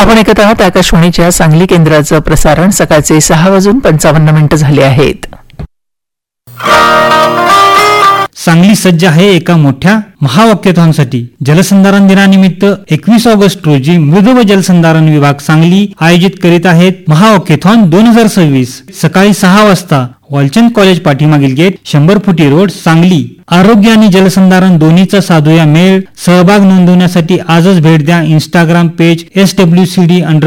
आपण ऐकत आहात आकाशवाणीच्या सांगली केंद्राचं प्रसारण. सकाळचे 6:55 झाले आहेत. सांगली सज्ज आहे एका मोठ्या महावाक्याथॉनसाठी. जलसंधारण दिनानिमित्त 21 ऑगस्ट रोजी मृद व जलसंधारण विभाग सांगली आयोजित करीत आहेत महावाक्याथॉन 2026. सकाळी 6 वाजता वालचंद कॉलेज पाठीमागील गेट 100 फुटी रोड सांगली. आरोग्य आणि जलसंधारण दोन्हीचा साधूया मेळ. सहभाग नोंदवण्यासाठी आजच भेट द्या. Instagram page SWCD